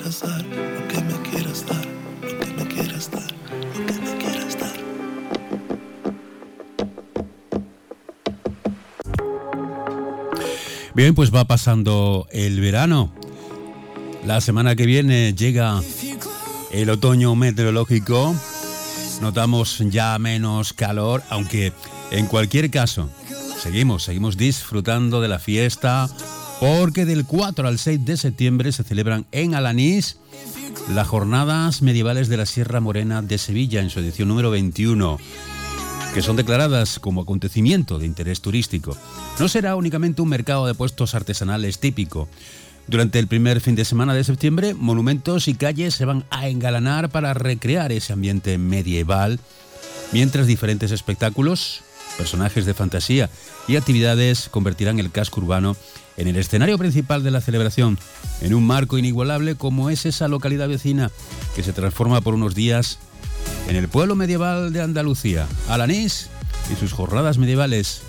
quieras dar, lo que me quieras dar, lo que me quieras dar, lo que me quieras dar. Bien, pues va pasando el verano. La semana que viene llega el otoño meteorológico. Notamos ya menos calor, aunque en cualquier caso seguimos disfrutando de la fiesta, porque del 4 al 6 de septiembre se celebran en Alanís las Jornadas Medievales de la Sierra Morena de Sevilla en su edición número 21, que son declaradas como acontecimiento de interés turístico. No será únicamente un mercado de puestos artesanales típico. Durante el primer fin de semana de septiembre, monumentos y calles se van a engalanar para recrear ese ambiente medieval, mientras diferentes espectáculos, personajes de fantasía y actividades convertirán el casco urbano en el escenario principal de la celebración, en un marco inigualable como es esa localidad vecina que se transforma por unos días en el pueblo medieval de Andalucía, Alanís y sus jornadas medievales.